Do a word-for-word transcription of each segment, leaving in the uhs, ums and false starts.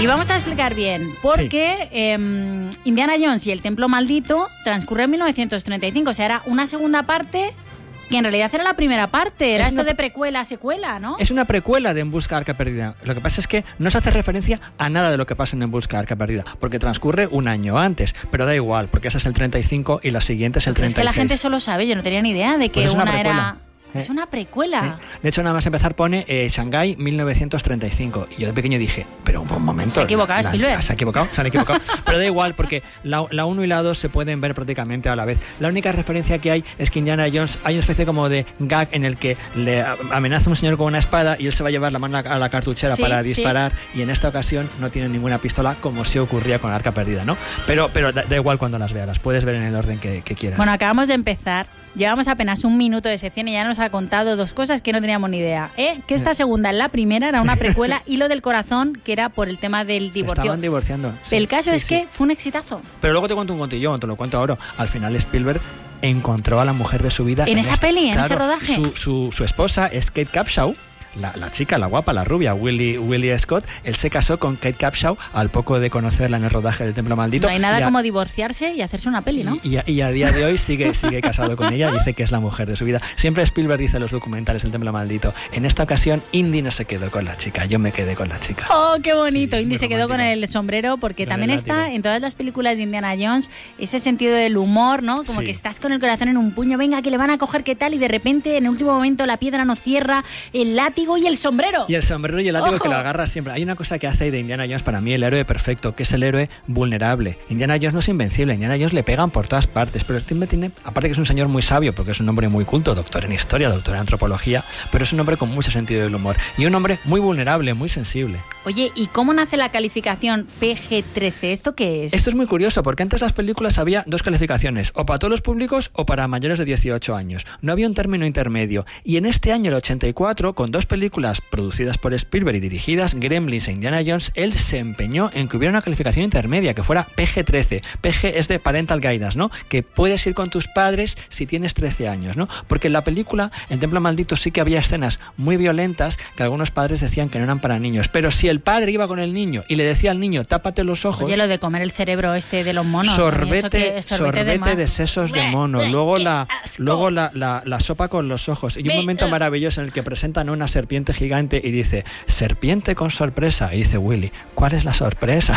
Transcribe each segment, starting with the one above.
Y vamos a explicar bien, porque sí. eh, Indiana Jones y el Templo Maldito transcurre en mil novecientos treinta y cinco, o sea, era una segunda parte que en realidad era la primera parte, era es esto una, de precuela, secuela, ¿no? Es una precuela de En busca de Arca Perdida. Lo que pasa es que no se hace referencia a nada de lo que pasa en En busca de Arca Perdida, porque transcurre un año antes, pero da igual, porque esa es el treinta y cinco y la siguiente es el treinta y seis. Es que la gente solo sabe, yo no tenía ni idea de que pues una, una era... Es una precuela. ¿Eh? De hecho, nada más empezar pone eh, Shanghái mil novecientos treinta y cinco. Y yo de pequeño dije, pero un momento. Se ha equivocado la, Spielberg. La, se ha equivocado, se han equivocado. Pero da igual, porque la, la uno y la dos se pueden ver prácticamente a la vez. La única referencia que hay es que Indiana Jones, hay una especie como de gag en el que le amenaza a un señor con una espada y él se va a llevar la mano a la cartuchera sí, para disparar. Sí. Y en esta ocasión no tiene ninguna pistola, como sí ocurría con Arca Perdida, ¿no? Pero, pero da, da igual cuando las veas, las puedes ver en el orden que, que quieras. Bueno, acabamos de empezar. Llevamos apenas un minuto de sección y ya nos ha contado dos cosas que no teníamos ni idea. ¿eh? Que esta segunda, la primera, era una precuela y lo del corazón, que era por el tema del divorcio. Se estaban divorciando. Sí, el caso sí, es sí. que fue un exitazo. Pero luego te cuento un contillón, te lo cuento ahora. Al final Spielberg encontró a la mujer de su vida. ¿En, en esa este, peli? ¿En claro, ese rodaje? Su, su, su esposa es Kate Capshaw. La, la chica, la guapa, la rubia, Willie, Willie Scott, él se casó con Kate Capshaw al poco de conocerla en el rodaje del Templo Maldito. No hay nada a, como divorciarse y hacerse una peli, ¿no? Y, y, a, y a día de hoy sigue, sigue casado con ella y dice que es la mujer de su vida. Siempre Spielberg dice en los documentales del Templo Maldito, en esta ocasión Indy no se quedó con la chica, yo me quedé con la chica. ¡Oh, qué bonito! Sí, Indy se quedó romántico. Con el sombrero porque con también está en todas las películas de Indiana Jones ese sentido del humor, ¿no? Como sí. que estás con el corazón en un puño, venga, que le van a coger qué tal y de repente en el último momento la piedra no cierra, el látigo y el sombrero. Y el sombrero y el látigo ¡Ojo! Que lo agarra siempre. Hay una cosa que hace de Indiana Jones para mí el héroe perfecto, que es el héroe vulnerable. Indiana Jones no es invencible, Indiana Jones le pegan por todas partes, pero Steve tiene, aparte que es un señor muy sabio, porque es un hombre muy culto, doctor en historia, doctor en antropología, pero es un hombre con mucho sentido del humor y un hombre muy vulnerable, muy sensible. Oye, ¿y cómo nace la calificación P G trece? ¿Esto qué es? Esto es muy curioso, porque antes las películas había dos calificaciones, o para todos los públicos o para mayores de dieciocho años. No había un término intermedio. Y en este año, el ochenta y cuatro, con dos películas producidas por Spielberg y dirigidas, Gremlins e Indiana Jones, él se empeñó en que hubiera una calificación intermedia, que fuera P G trece. P G es de Parental Guidance, ¿no? Que puedes ir con tus padres si tienes trece años, ¿no? Porque en la película, en Templo Maldito, sí que había escenas muy violentas que algunos padres decían que no eran para niños. Pero si el padre iba con el niño y le decía al niño, tápate los ojos... Oye, lo de comer el cerebro este de los monos... Sorbete, que, sorbete, sorbete de, de sesos de mono. Luego la, luego la, la, la sopa con los ojos. Y un momento maravilloso en el que presentan a una serpiente gigante y dice, serpiente con sorpresa. Y dice Willy, ¿cuál es la sorpresa?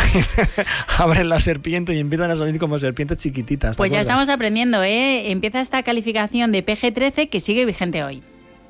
Abren la serpiente y empiezan a salir como serpientes chiquititas. Pues ya estamos aprendiendo, ¿eh? Empieza esta calificación de P G trece que sigue vigente hoy.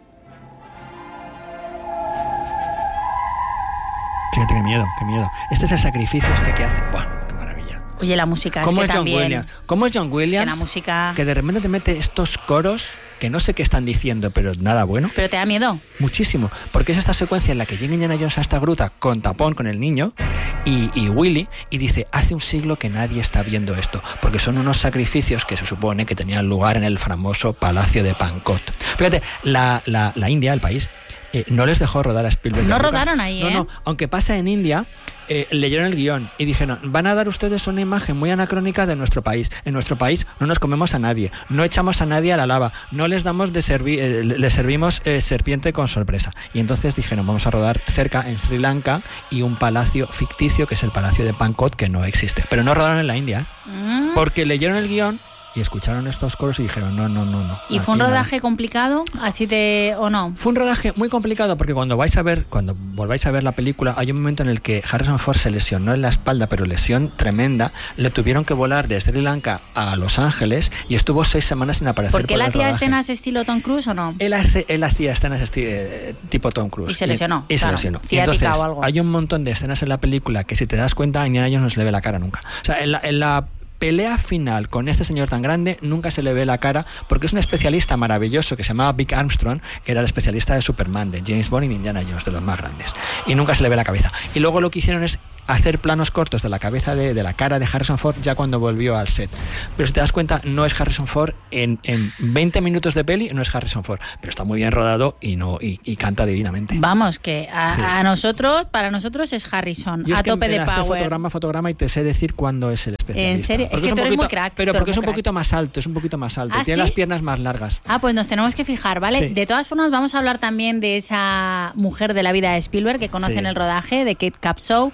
Fíjate qué miedo, qué miedo. Este es el sacrificio este que hace. ¡Buah! ¡Qué maravilla! Oye, la música ¿Cómo es que es John también... Williams? ¿Cómo es John Williams? Es que la música... Que de repente te mete estos coros que no sé qué están diciendo, pero nada bueno. ¿Pero te da miedo? Muchísimo, porque es esta secuencia en la que llega Indiana Jones a esta gruta con tapón con el niño y, y Willy, y dice, hace un siglo que nadie está viendo esto, porque son unos sacrificios que se supone que tenían lugar en el famoso Palacio de Pankot. Fíjate, la, la, la India, el país, eh, no les dejó rodar a Spielberg. No rodaron ahí, no, ¿eh? No, aunque pasa en India... Eh, leyeron el guión y dijeron, van a dar ustedes una imagen muy anacrónica de nuestro país. En nuestro país no nos comemos a nadie, no echamos a nadie a la lava, no les damos de servir, eh, le servimos eh, serpiente con sorpresa. Y entonces dijeron, vamos a rodar cerca en Sri Lanka y un palacio ficticio que es el Palacio de Pankot, que no existe. Pero no rodaron en la India, ¿eh? mm. porque leyeron el guión y escucharon estos coros y dijeron, no, no, no, no. ¿Y fue un rodaje no. complicado, así de, o no? Fue un rodaje muy complicado porque cuando vais a ver, cuando volváis a ver la película, hay un momento en el que Harrison Ford se lesionó en la espalda, pero lesión tremenda, le tuvieron que volar de Sri Lanka a Los Ángeles y estuvo seis semanas sin aparecer. ¿Por qué él por hacía rodaje. escenas estilo Tom Cruise o no? Él, hace, él hacía escenas esti- eh, tipo Tom Cruise. Y se lesionó. Y, y claro, se lesionó. Y entonces, o algo. hay un montón de escenas en la película que si te das cuenta, a Indiana Jones no se le ve la cara nunca. O sea, en la, en la pelea final con este señor tan grande nunca se le ve la cara porque es un especialista maravilloso que se llamaba Vic Armstrong, que era el especialista de Superman, de James Bond y de Indiana Jones, de los más grandes, y nunca se le ve la cabeza. Y luego lo que hicieron es hacer planos cortos de la cabeza de, de la cara de Harrison Ford ya cuando volvió al set. Pero si te das cuenta, no es Harrison Ford en, en veinte minutos de peli, no es Harrison Ford, pero está muy bien rodado y no y, y canta divinamente. Vamos, que a, sí. a nosotros, para nosotros es Harrison, Yo a es que tope de power. fotograma, fotograma y te sé decir cuándo es el especialista. ¿En serio? Porque es que es tú eres poquito, muy crack. Pero porque es un crack. poquito más alto, es un poquito más alto. ¿Ah, tiene sí? las piernas más largas. Ah, pues nos tenemos que fijar, ¿vale? Sí. De todas formas, vamos a hablar también de esa mujer de la vida de Spielberg que conoce sí. en el rodaje, de Kate Capshaw. Sí.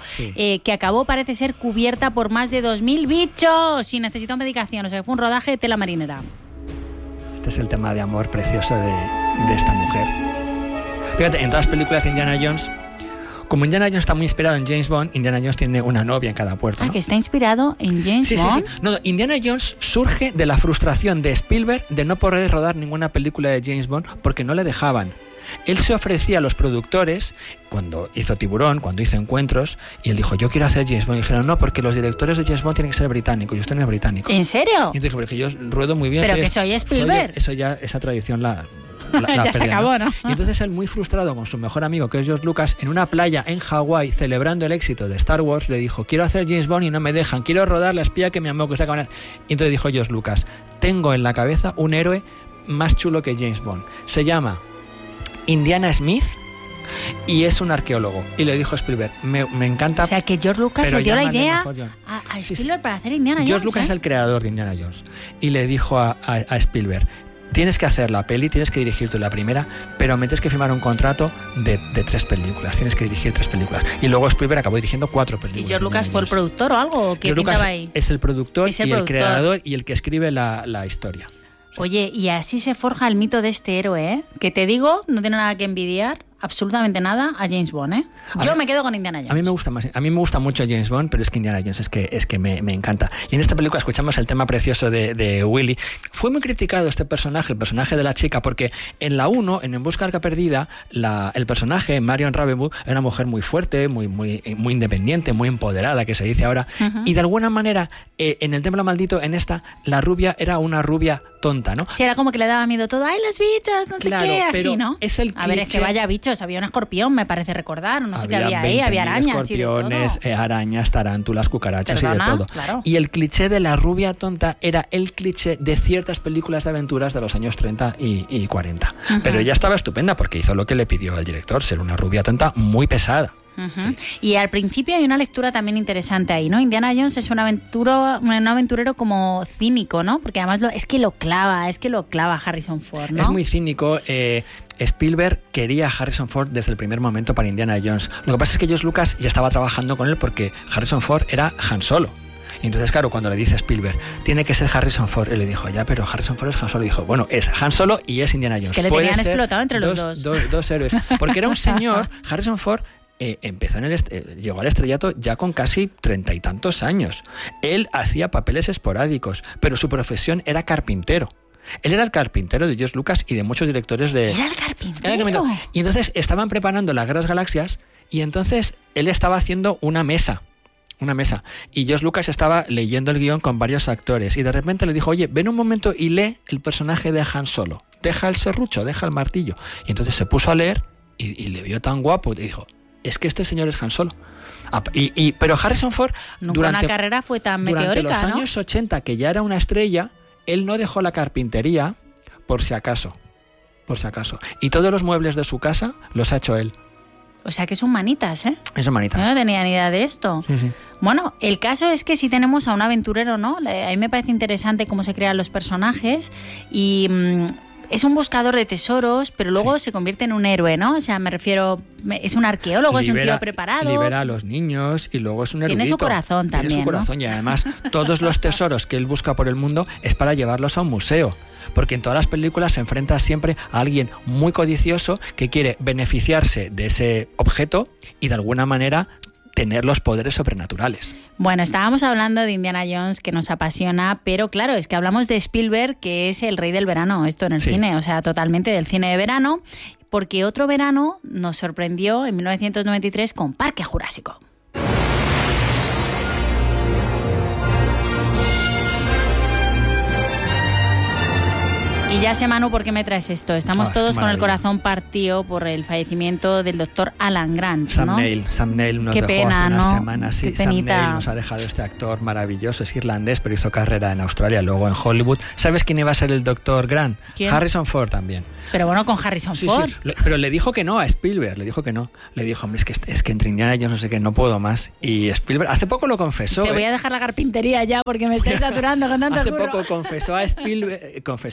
eh, que acabó, parece ser, cubierta por más de dos mil bichos y necesitó medicación. O sea, que fue un rodaje de tela marinera. Este es el tema de amor precioso de, de esta mujer. Fíjate, en todas las películas de Indiana Jones, como Indiana Jones está muy inspirado en James Bond, Indiana Jones tiene una novia en cada puerto, ¿no? Ah, que está inspirado en James sí, Bond. Sí, sí. No, no, Indiana Jones surge de la frustración de Spielberg de no poder rodar ninguna película de James Bond porque no le dejaban. Él se ofrecía a los productores cuando hizo Tiburón, cuando hizo Encuentros, y él dijo, yo quiero hacer James Bond. Y dijeron, no, porque los directores de James Bond tienen que ser británicos. Y usted no es británico. ¿En serio? Y entonces dijo, porque yo ruedo muy bien. Pero soy, que soy Spielberg. Soy, eso ya, esa tradición la... La, la ya pérdida, se acabó, ¿no? Y entonces él, muy frustrado con su mejor amigo, que es George Lucas, en una playa en Hawái, celebrando el éxito de Star Wars, le dijo, quiero hacer James Bond y no me dejan, quiero rodar la espía que me amó, que se acaba. Y entonces dijo George Lucas, tengo en la cabeza un héroe más chulo que James Bond. Se llama Indiana Smith y es un arqueólogo. Y le dijo a Spielberg, me, me encanta... O sea, que George Lucas le dio la idea a, a Spielberg sí, sí. para hacer Indiana Jones. George Lucas ¿eh? es el creador de Indiana Jones. Y le dijo a, a, a Spielberg, tienes que hacer la peli, tienes que dirigir tú la primera, pero me tienes que firmar un contrato de, de tres películas, tienes que dirigir tres películas. Y luego Spielberg acabó dirigiendo cuatro películas. ¿Y George Lucas fue el productor o algo? ¿Qué pintaba Lucas ahí? Es el productor es el y productor. el creador y el que escribe la, la historia. Sí. Oye, y así se forja el mito de este héroe, ¿eh? Que te digo, no tiene nada que envidiar, absolutamente nada, a James Bond, ¿eh? Yo a me quedo con Indiana Jones. A mí me gusta más, a mí me gusta mucho James Bond, pero es que Indiana Jones es que, es que me, me encanta. Y en esta película escuchamos el tema precioso de, de Willy. Fue muy criticado este personaje, el personaje de la chica, porque en la uno, en En busca de la arca perdida, la, el personaje, Marion Ravenwood, era una mujer muy fuerte, muy, muy, muy independiente, muy empoderada, que se dice ahora. Uh-huh. Y de alguna manera, eh, en el Templo Maldito, en esta, la rubia era una rubia tonta, ¿no? Sí, era como que le daba miedo todo. ¡Ay, los bichos! No sé claro, qué, pero así, ¿no? Es el a ver, es que vaya bichos, había un escorpión, me parece recordar, no sé qué había ahí, había arañas y de todo. Escorpiones, eh, arañas, tarántulas, cucarachas Perdona, y de todo. Claro. Y el cliché de la rubia tonta era el cliché de ciertas películas de aventuras de los años treinta y, y cuarenta. Uh-huh. Pero ella estaba estupenda porque hizo lo que le pidió el director, ser una rubia tonta muy pesada. Uh-huh. Sí. Y al principio hay una lectura también interesante ahí, ¿no? Indiana Jones es un aventuro, un aventurero como cínico, ¿no? Porque además lo, es que lo clava, es que lo clava Harrison Ford, ¿no? Es muy cínico. Eh, Spielberg quería a Harrison Ford desde el primer momento para Indiana Jones. Lo que pasa es que George Lucas ya estaba trabajando con él porque Harrison Ford era Han Solo. Y entonces, claro, cuando le dice Spielberg, tiene que ser Harrison Ford, él le dijo, ya, pero Harrison Ford es Han Solo. Y dijo, bueno, es Han Solo y es Indiana Jones. Es que le tenían explotado entre los dos. Dos, dos, dos héroes. Porque era un señor, Harrison Ford, Eh, empezó en el est- eh, llegó al estrellato ya con casi treinta y tantos años. Él hacía papeles esporádicos, pero su profesión era carpintero. Él era el carpintero de George Lucas y de muchos directores de... ¿Era el carpintero? Era el carpintero. Y entonces estaban preparando las Guerras Galaxias y entonces él estaba haciendo una mesa. Una mesa. Y George Lucas estaba leyendo el guión con varios actores y de repente le dijo, oye, ven un momento y lee el personaje de Han Solo. Deja el serrucho, deja el martillo. Y entonces se puso a leer y, y le vio tan guapo y dijo... Es que este señor es Han Solo. Y, y, pero Harrison Ford, nunca durante, una carrera fue tan meteórica, durante los ¿no? años ochenta, que ya era una estrella, él no dejó la carpintería por si acaso. Por si acaso. Y todos los muebles de su casa los ha hecho él. O sea que son manitas, ¿eh? Es manitas. Yo no tenía ni idea de esto. Sí, sí. Bueno, el caso es que si tenemos a un aventurero, ¿no? A mí me parece interesante cómo se crean los personajes y... Mmm, es un buscador de tesoros, pero luego sí. se convierte en un héroe, ¿no? O sea, me refiero, es un arqueólogo, libera, es un tío preparado. Libera a los niños y luego es un erudito. Tiene su corazón también, Tiene su corazón, ¿no? Y además todos los tesoros que él busca por el mundo es para llevarlos a un museo. Porque en todas las películas se enfrenta siempre a alguien muy codicioso que quiere beneficiarse de ese objeto y de alguna manera tener los poderes sobrenaturales. Bueno, estábamos hablando de Indiana Jones, que nos apasiona, pero claro, es que hablamos de Spielberg, que es el rey del verano, esto en el sí. cine, o sea, totalmente del cine de verano, porque otro verano nos sorprendió en mil novecientos noventa y tres con Parque Jurásico. Y ya sé, Manu, ¿por qué me traes esto? Estamos oh, todos con el corazón partido por el fallecimiento del doctor Alan Grant, Sam ¿no? Neill, Sam Neill nos qué dejó pena, hace unas ¿no? semanas. Sí, qué Sam penita. Neill nos ha dejado este actor maravilloso, es irlandés, pero hizo carrera en Australia, luego en Hollywood. ¿Sabes quién iba a ser el doctor Grant? ¿Quién? Harrison Ford también. Pero bueno, con Harrison sí, Ford. Sí, pero le dijo que no a Spielberg, le dijo que no. Le dijo, hombre, es que, es que entre Indiana Jones no sé qué, no puedo más. Y Spielberg, hace poco lo confesó. Te voy ¿eh? a dejar la carpintería ya porque me estoy saturando con tanto Hace curro. poco confesó a Spielberg, confesó a Spielberg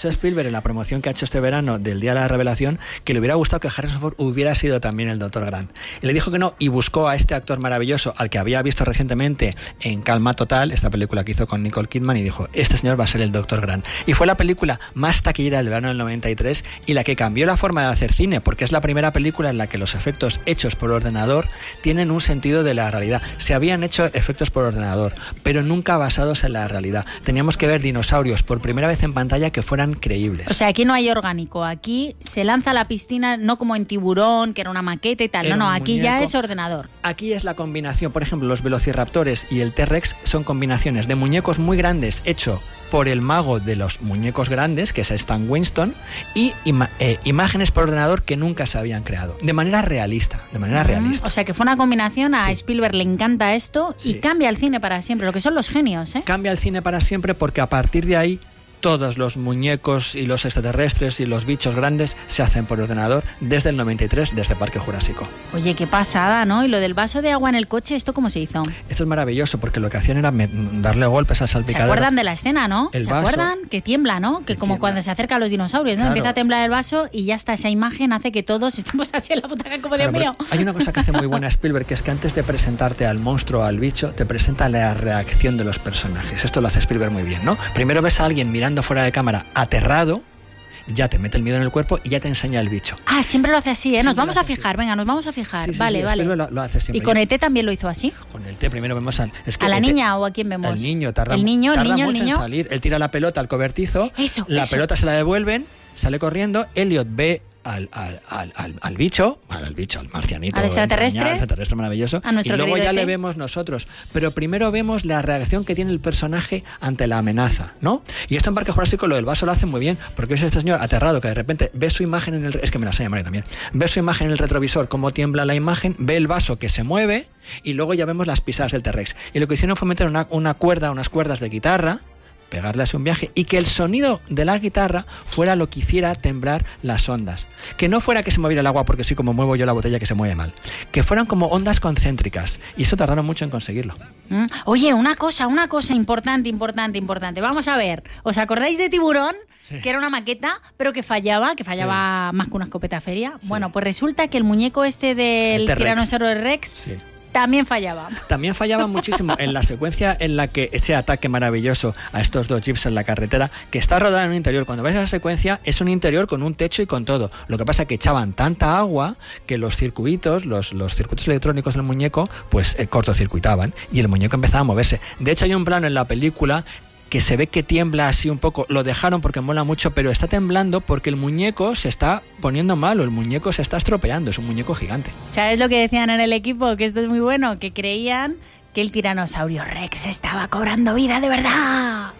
en la promoción que ha hecho este verano del Día de la Revelación que le hubiera gustado que Harrison Ford hubiera sido también el doctor Grant. Y le dijo que no y buscó a este actor maravilloso al que había visto recientemente en Calma Total, esta película que hizo con Nicole Kidman, y dijo, este señor va a ser el doctor Grant. Y fue la película más taquillera del verano del noventa y tres y la que cambió la forma de hacer cine, porque es la primera película en la que los efectos hechos por ordenador tienen un sentido de la realidad. Se habían hecho efectos por ordenador, pero nunca basados en la realidad. Teníamos que ver dinosaurios por primera vez en pantalla que fueran creíbles. O sea, aquí no hay orgánico, aquí se lanza a la piscina no como en Tiburón, que era una maqueta y tal, Era no, no, un aquí muñeco. ya es ordenador. Aquí es la combinación, por ejemplo, los velociraptores y el T-Rex son combinaciones de muñecos muy grandes hecho por el mago de los muñecos grandes, que es Stan Winston, y ima- eh, imágenes por ordenador que nunca se habían creado, de manera realista, de manera Mm, realista. O sea, que fue una combinación, a Sí. Spielberg le encanta esto Sí. y cambia el cine para siempre, lo que son los genios, ¿eh? Cambia el cine para siempre porque a partir de ahí todos los muñecos y los extraterrestres y los bichos grandes se hacen por ordenador desde el noventa y tres, desde Parque Jurásico. Oye, qué pasada, ¿no? Y lo del vaso de agua en el coche, ¿esto cómo se hizo? Esto es maravilloso porque lo que hacían era me- darle golpes al ¿Se salpicadero. acuerdan de la escena, no? El ¿Se vaso. acuerdan? Que tiembla, ¿no? Que Que como tiembla. cuando se acerca a los dinosaurios, ¿no? Claro. Empieza a temblar el vaso y ya está, esa imagen hace que todos estemos así en la butaca como Claro, Dios mío. pero hay una cosa que hace muy buena Spielberg, que es que antes de presentarte al monstruo o al bicho, te presenta la reacción de los personajes. Esto lo hace Spielberg muy bien, ¿no? Primero ves a alguien mirando fuera de cámara aterrado, ya te mete el miedo en el cuerpo y ya te enseña el bicho. Ah, siempre lo hace así, ¿eh? Nos Siempre vamos lo a hace fijar, así. venga, nos vamos a fijar. Sí, sí, vale, sí, vale. Spielberg lo, lo hace siempre. ¿Y con Yo- E T también lo hizo así? Con el té primero vemos al... Es que ¿A la E T niña o a quién vemos? El niño tarda, el niño, el tarda niño, el mucho niño. en salir. Él tira la pelota al cobertizo, Eso, la eso. pelota se la devuelven, sale corriendo, Elliot ve al, al, al, al, al bicho, al, al bicho, al marcianito, ¿Al extraterrestre? entrañable, al extraterrestre maravilloso, A nuestro y luego querido ya E T. le vemos nosotros. Pero primero vemos la reacción que tiene el personaje ante la amenaza, ¿no? Y esto en Parque Jurásico lo del vaso lo hace muy bien, porque es este señor aterrado que de repente ve su imagen en el... Es que me la sé llamar también. Ve su imagen en el retrovisor, cómo tiembla la imagen, ve el vaso que se mueve y luego ya vemos las pisadas del T-Rex. Y lo que hicieron fue meter una, una cuerda, unas cuerdas de guitarra, pegarle así un viaje y que el sonido de la guitarra fuera lo que hiciera temblar las ondas. Que no fuera que se moviera el agua porque sí, como muevo yo la botella que se mueve mal. Que fueran como ondas concéntricas. Y eso tardaron mucho en conseguirlo. Mm. Oye, una cosa, una cosa importante, importante, importante. Vamos a ver, ¿os acordáis de Tiburón? Sí. Que era una maqueta, pero que fallaba, que fallaba más que una escopeta feria. Bueno, pues resulta que el muñeco este del El T-Rex. Tiranosaurio Rex Sí. también fallaba. También fallaba muchísimo en la secuencia en la que ese ataque maravilloso a estos dos jeeps en la carretera, que está rodada en un interior. Cuando ves esa secuencia, es un interior con un techo y con todo. Lo que pasa es que echaban tanta agua que los circuitos, los, los circuitos electrónicos del muñeco, pues eh, cortocircuitaban y el muñeco empezaba a moverse. De hecho, hay un plano en la película que se ve que tiembla así un poco, lo dejaron porque mola mucho, pero está temblando porque el muñeco se está poniendo malo, el muñeco se está estropeando, es un muñeco gigante. ¿Sabes lo que decían en el equipo? Que esto es muy bueno, que creían que el tiranosaurio Rex estaba cobrando vida de verdad.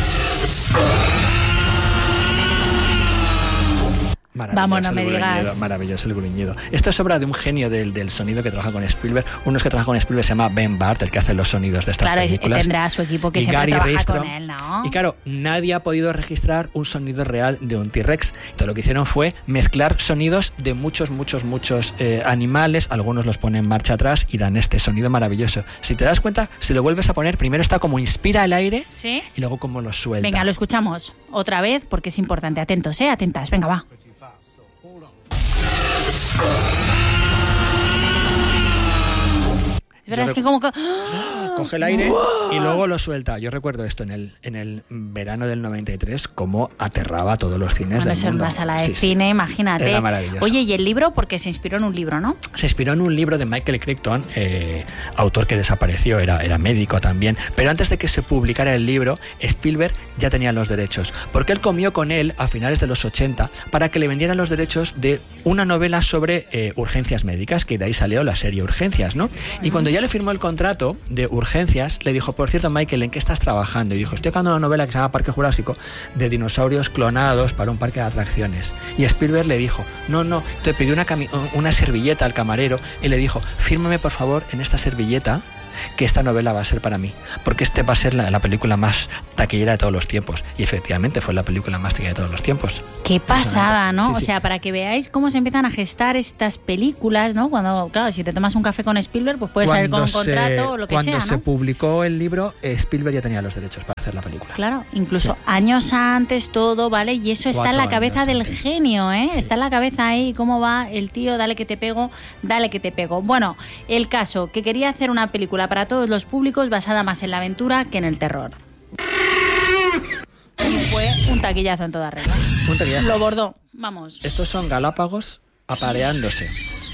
Maravilloso. Vamos, no el me gruñido, digas. Maravilloso el gruñido. Esto es obra de un genio del, del sonido que trabaja con Spielberg. Uno que trabaja con Spielberg se llma Ben Bart, el que hace los sonidos de estas Claro, películas. tendrá su equipo que Y siempre Gary trabaja Ristrom. con él, ¿no? Y claro, nadie ha podido registrar un sonido real de un T-Rex. Entonces lo que hicieron fue mezclar sonidos de muchos, muchos, muchos eh, animales. Algunos los ponen marcha atrás y dan este sonido maravilloso. Si te das cuenta, si lo vuelves a poner, primero está como inspira el aire ¿Sí? y luego como lo suelta. Venga, lo escuchamos otra vez porque es importante. Atentos, ¿eh? Atentas. Venga, va. Es verdad, Yo es que rec- como que... Coge el aire y luego lo suelta. Yo recuerdo esto en el, en el verano del noventa y tres, cómo aterraba a todos los cines Cuando del es en mundo. una sala de Sí, sí. cine, imagínate. Era maravilloso. Oye, y el libro, porque se inspiró en un libro, ¿no? Se inspiró en un libro de Michael Crichton, eh, autor que desapareció, era, era médico también, pero antes de que se publicara el libro, Spielberg ya tenía los derechos, porque él comió con él a finales de los ochenta para que le vendieran los derechos de una novela sobre eh, urgencias médicas, que de ahí salió la serie Urgencias, ¿no? Y cuando ya le firmó el contrato de Urgencias, le dijo, por cierto, Michael, ¿en qué estás trabajando? Y dijo, estoy acabando una novela que se llama Parque Jurásico, de dinosaurios clonados para un parque de atracciones. Y Spielberg le dijo, no, no, te pidió una, cami- una servilleta al camarero y le dijo, fírmame por favor en esta servilleta que esta novela va a ser para mí, porque este va a ser la, la película más taquillera de todos los tiempos. Y efectivamente fue la película más taquillera de todos los tiempos. Qué pasada, ¿no? Sí, o sí. sea, para que veáis cómo se empiezan a gestar estas películas, ¿no? Cuando, claro, si te tomas un café con Spielberg, pues puedes salir con un se, contrato o lo que cuando sea, Cuando se ¿no? publicó el libro, Spielberg ya tenía los derechos para hacer la película. Claro, incluso Sí. años antes, todo, ¿vale? Y eso está Cuatro en la cabeza años del antes. genio, ¿eh? Sí. Está en la cabeza ahí, cómo va el tío, dale que te pego, dale que te pego. Bueno, el caso, que quería hacer una película para todos los públicos basada más en la aventura que en el terror. Y fue un taquillazo en toda regla. Un taquillazo. Lo bordó, vamos. Estos son Galápagos apareándose.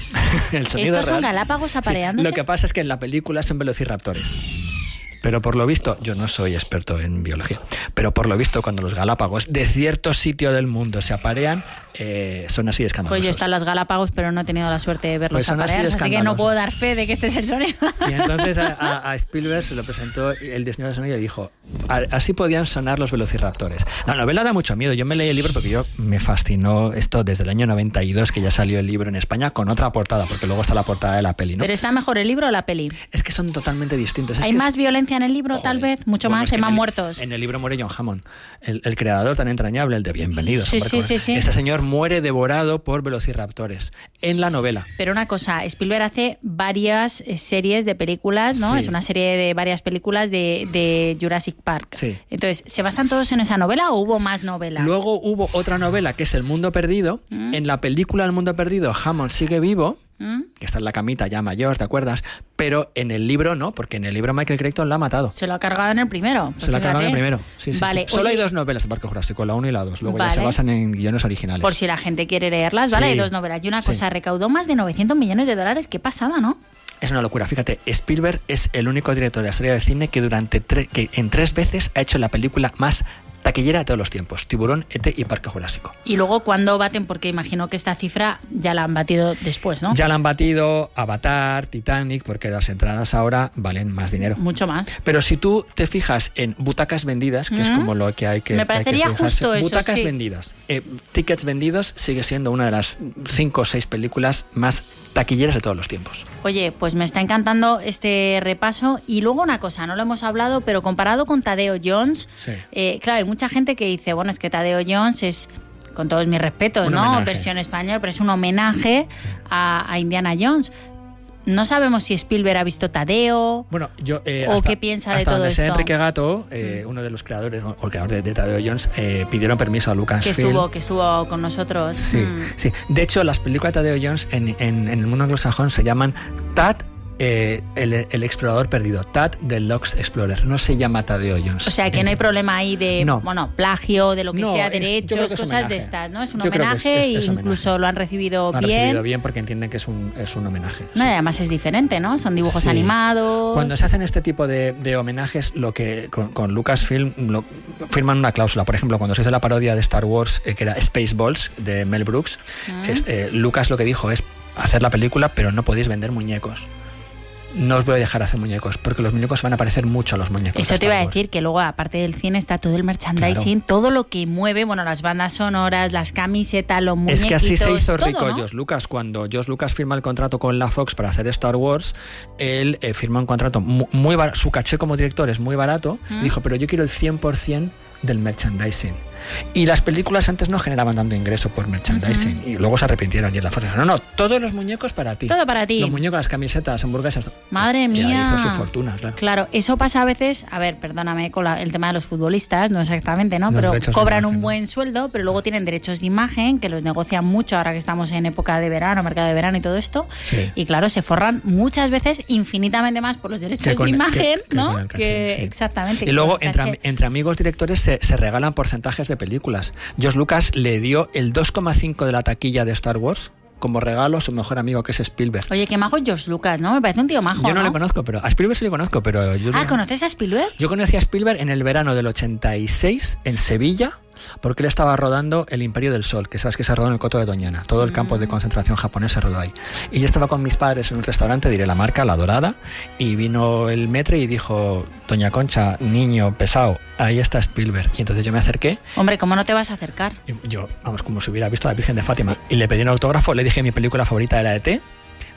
El sonido Estos son real. Galápagos Sí, apareándose. lo que pasa es que en la película son velociraptores. Pero por lo visto, yo no soy experto en biología, pero por lo visto cuando los Galápagos de cierto sitio del mundo se aparean, eh, son así escandalosos. Pues yo están las Galápagos, pero no he tenido la suerte de verlos Pues son así aparearse, así que no escandalosos. puedo dar fe de que este es el sonido. Y entonces a, a- a Spielberg se lo presentó el diseñador de sonido y dijo, "A- así podían sonar los velociraptores". La novela da mucho miedo. Yo me leí el libro porque yo me fascinó esto desde el año noventa y dos, que ya salió el libro en España con otra portada, porque luego está la portada de la peli, ¿no? Pero está mejor el libro o la peli. Es que son totalmente distintos. Es ¿Hay que más es- violencia en el libro, Joder. tal vez? Mucho Bueno, más, es que hay más en el- muertos. En el libro muere John Hammond, el, el creador tan entrañable, el de Bienvenidos. Sí, hombre, sí, como- sí, sí. Este señor muere devorado por velociraptores en la novela. Pero una cosa, Spielberg hace varias eh, series de películas, ¿no? Sí. Es una serie de varias películas de, de Jurassic Park. Sí. Entonces, ¿se basan todos en esa novela o hubo más novelas? Luego hubo otra novela que es El Mundo Perdido. Mm. En la película El Mundo Perdido, Hammond sigue vivo, ¿Mm? que está en la camita ya mayor, ¿te acuerdas? Pero en el libro no, porque en el libro Michael Crichton la ha matado. Se lo ha cargado en el primero. Pues Se la ha cargado en el fíjate. primero. Sí, sí, Vale, sí. Solo oye, hay dos novelas de Parque Jurásico, la uno y la dos. Luego ya Vale. se basan en guiones originales. Por si la gente quiere leerlas, ¿vale? Sí. Hay dos novelas. Y una Sí. cosa, recaudó más de novecientos millones de dólares. Qué pasada, ¿no? Es una locura. Fíjate, Spielberg es el único director de la historia del cine que durante tre- que en tres veces ha hecho la película más taquillera de todos los tiempos: Tiburón, E T y Parque Jurásico. Y luego, ¿cuándo baten? Porque imagino que esta cifra ya la han batido después, ¿no? Ya la han batido Avatar, Titanic, porque las entradas ahora valen más dinero. Mucho más. Pero si tú te fijas en butacas vendidas, que es Mm. como lo que hay que Me que hay que parecería fijarse. justo eso, Butacas sí. vendidas, eh, tickets vendidos, sigue siendo una de las cinco o seis películas más taquilleras de todos los tiempos. Oye, pues me está encantando este repaso. Y luego una cosa, no lo hemos hablado, pero comparado con Tadeo Jones, Sí. eh, claro, hay mucha gente que dice, bueno, es que Tadeo Jones es, con todos mis respetos, Un ¿no? homenaje. Versión española, pero es un homenaje a, a Indiana Jones. No sabemos si Spielberg ha visto Tadeo. Bueno, yo eh, ¿O hasta- qué piensa de hasta todo donde sé, esto? Enrique Gato, eh, uno de los creadores, o el creador de, de Tadeo Jones, eh, pidieron permiso a Que Lucasfilm. estuvo, que estuvo con nosotros. Sí, Mm. sí. De hecho, las películas de Tadeo Jones en, en- en el mundo anglosajón se llaman Tad, eh, el, el explorador perdido. Tad, The Lost Explorer. No se llama Tadeo Jones. O sea, que no hay problema ahí de, No. bueno, plagio, de lo que No, sea, es- yo creo derechos, que es cosas homenaje. de estas, ¿no? Es un Yo creo que es- homenaje es- es e homenaje. incluso lo han recibido Lo han bien. recibido bien porque entienden que es un, es un homenaje. No, sí. y además es diferente, ¿no? Son dibujos Sí. animados. Cuando se hacen este tipo de, de homenajes, lo que con, con Lucasfilm lo, firman una cláusula. Por ejemplo, cuando se hizo la parodia de Star Wars, eh, que era Spaceballs, de Mel Brooks, Mm. es- eh, Lucas lo que dijo es hacer la película, pero no podéis vender muñecos. No os voy a dejar hacer muñecos, porque los muñecos van a parecer mucho a los muñecos. Eso de te iba a Star Wars. decir, que luego, aparte del cine, está todo el merchandising, todo lo que mueve, bueno, las bandas sonoras, las camisetas, los muñequitos. Es que así se hizo todo, rico ¿no? George Lucas. Cuando George Lucas firma el contrato con la Fox para hacer Star Wars, él eh, firma un contrato mu- muy barato. Su caché como director es muy barato. ¿Mm? Y dijo, pero yo quiero el cien por ciento del merchandising. Y las películas antes no generaban tanto ingreso por merchandising. Ujú. Y luego se arrepintieron. Y en la Fox dijo, no, no, todos los muñecos para ti. Todo para ti. Los muñecos, las camisetas, las hamburguesas. Madre Y ahí mía. hizo su fortuna, claro. Claro, eso pasa a veces, a ver, perdóname con la- el tema de los futbolistas, no exactamente, ¿no? Los Pero derechos de cobran imagen, un ¿no? buen sueldo, pero luego tienen derechos de imagen que los negocian mucho ahora que estamos en época de verano, mercado de verano y todo esto. Sí. Y claro, se forran muchas veces infinitamente más por los derechos Que con de el- imagen, que- que ¿no? con el caché, que sí. exactamente. Y que luego, con el entre, caché. entre amigos directores se, se regalan porcentajes de películas. George Lucas le dio el dos coma cinco de la taquilla de Star Wars como regalo a su mejor amigo, que es Spielberg. Oye, qué majo es George Lucas, ¿no? Me parece un tío majo, Yo no, ¿no? le conozco, pero a Spielberg sí le conozco, pero yo, Ah, le- ¿conoces a Spielberg? yo conocí a Spielberg en el verano del ochenta y seis en Sevilla, porque él estaba rodando El Imperio del Sol, que sabes que se rodó en el Coto de Doñana. Todo el campo de concentración japonés se rodó ahí. Y yo estaba con mis padres en un restaurante, diré la marca, La Dorada, y vino el metre y dijo, doña Concha, niño pesado, ahí está Spielberg. Y entonces yo me acerqué, Hombre, ¿cómo no te vas a acercar? y yo, vamos, como si hubiera visto a la Virgen de Fátima, y le pedí un autógrafo, le dije mi película favorita era E T,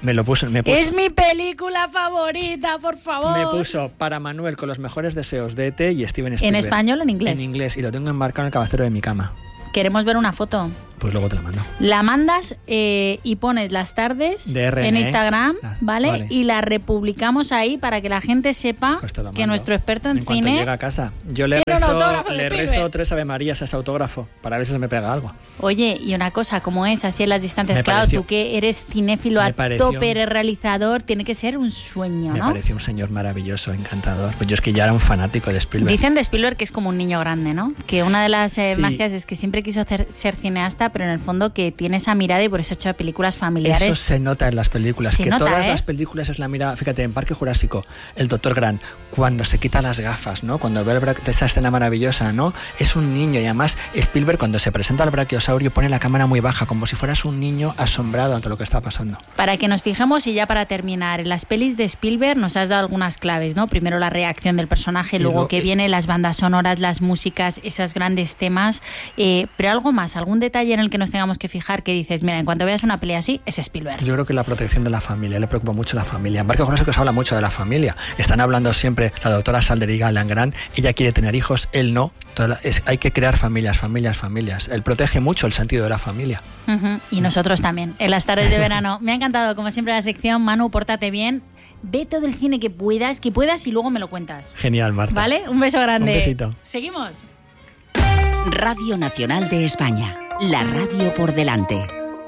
Me lo puso, me puso. Es mi película favorita, por favor. Me puso para Manuel con los mejores deseos de E T y Steven Spielberg. ¿En español o en inglés? En inglés, y lo tengo enmarcado en el cabecero de mi cama. Queremos ver una foto. Pues luego te la mando. La mandas eh, y pones las tardes de R N, en Instagram, ah, ¿vale? vale. Y la republicamos ahí para que la gente sepa pues te que nuestro experto en, en cine... cuanto llega a casa. Yo le tiene un autógrafo rezo, de le rezo Spielberg. tres Ave Marías a ese autógrafo para ver si se me pega algo. Oye, y una cosa, como es así en las distancias, Me claro, pareció- tú que eres cinéfilo me a pareció- tope, eres realizador, tiene que ser un sueño, Me ¿no? pareció un señor maravilloso, encantador. Pues yo es que ya era un fanático de Spielberg. Dicen de Spielberg que es como un niño grande, ¿no? Que una de las eh, Sí. magias es que siempre quiso hacer- ser cineasta, pero en el fondo que tiene esa mirada y por eso ha hecho películas familiares. Eso se nota en las películas, Se que nota, todas ¿eh? las películas es la mirada. Fíjate, en Parque Jurásico, el doctor Grant, cuando se quita las gafas, ¿no? Cuando ve el bra- esa escena maravillosa, ¿no? Es un niño y además Spielberg cuando se presenta al brachiosaurio pone la cámara muy baja, como si fueras un niño asombrado ante lo que está pasando. Para que nos fijemos y ya para terminar, en las pelis de Spielberg nos has dado algunas claves, ¿no? Primero la reacción del personaje, Y luego lo- que viene las bandas sonoras, las músicas, esos grandes temas, eh, pero algo más, algún detalle en el que nos tengamos que fijar que dices, mira, en cuanto veas una peli así, es Spielberg. Yo creo que la protección de la familia, le preocupa mucho la familia. En Parque Jurásico se habla mucho de la familia. Están hablando siempre la doctora Salderiga, Alan Grant, ella quiere tener hijos, él no. Toda la- es- hay que crear familias, familias, familias. Él protege mucho el sentido de la familia. Ujú, y nosotros también, en las tardes de verano. Me ha encantado, como siempre, la sección. Manu, pórtate bien. Ve todo el cine que puedas, que puedas y luego me lo cuentas. Genial, Marta. ¿Vale? Un beso grande. Un besito. Seguimos. Radio Nacional de España, la radio por delante.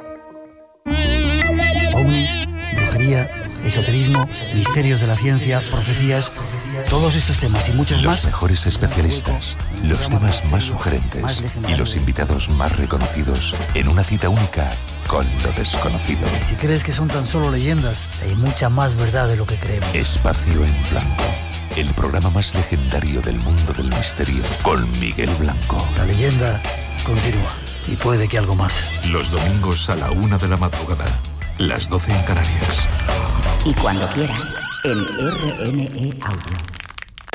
ovnis, brujería, esoterismo, misterios de la ciencia, profecías, todos estos temas y muchos Los más. mejores especialistas, los temas más sugerentes y los invitados más reconocidos en una cita única con lo desconocido. Si crees que son tan solo leyendas, hay mucha más verdad de lo que creemos. Espacio en Blanco, el programa más legendario del mundo del misterio con Miguel Blanco. La leyenda continúa y puede que algo más. Los domingos a la una de la madrugada, las doce en Canarias. Y cuando quieras, en R N E Audio.